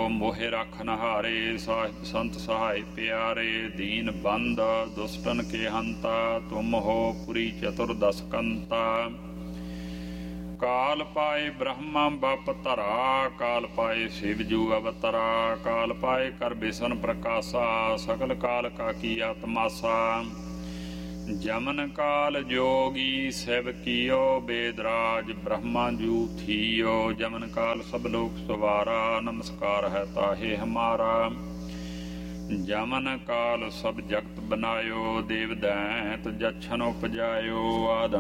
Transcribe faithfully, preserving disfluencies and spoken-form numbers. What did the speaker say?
ਮੋਹਿ ਰਾਖਨ ਹਾਰੇ, ਸਾਹਿਬ ਸੰਤ ਸਹਾਇ ਪਿਆਰੇ। ਦੀਨ ਬੰਦ ਦੁਸ਼ਟਨ ਕੇ ਹੰਤਾ, ਤੁਮ ਹੋ ਪੁਰੀ ਚਤੁਰਦਸ ਕੰਤਾ। ਕਾਲ ਪਾਏ ਬ੍ਰਹਮਾ ਬਪ ਧਰਾ, ਕਾਲ ਪਾਏ ਸ਼ਿਵ ਜੂ ਅਵਤਰਾ। ਕਾਲ ਪਾਏ ਕਰ ਬਿਸ਼ਨ ਪ੍ਰਕਾਸ਼ਾ, ਸਕਲ ਕਾਲ ਕਾ ਕੀਆ ਤਮਾਸਾ। ਜਮਨ ਕਾਲ ਜੋਗੀ ਸਿਵ ਕੀਓ, ਬੇਦਰਾਜ ਬ੍ਰਹਮਾ ਜੂ ਥੀਓ। ਜਮਨ ਕਾਲ ਸਭ ਲੋਕ ਸਵਾਰਾ, ਨਮਸਕਾਰ ਹੈ ਤਾਹੇ ਹਮਾਰਾ। ਜਮਨ ਕਾਲ ਸਭ ਜਗਤ ਬਨਾਇਓ, ਦੇਵ ਦੈਂਤ ਜਛਨ ਉਪਜਾਇਓ। ਆਦ